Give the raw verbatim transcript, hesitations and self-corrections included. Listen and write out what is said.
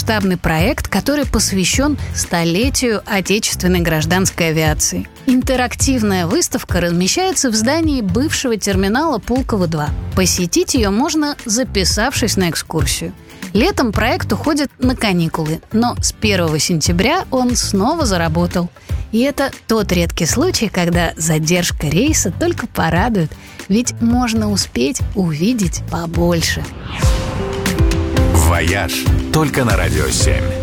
масштабный проект, который посвящен столетию отечественной гражданской авиации. Интерактивная выставка размещается в здании бывшего терминала Пулково-два. Посетить ее можно, записавшись на экскурсию. Летом проект уходит на каникулы, но с первого сентября он снова заработал. И это тот редкий случай, когда задержка рейса только порадует, ведь можно успеть увидеть побольше. «Вояж» только на Радио семь.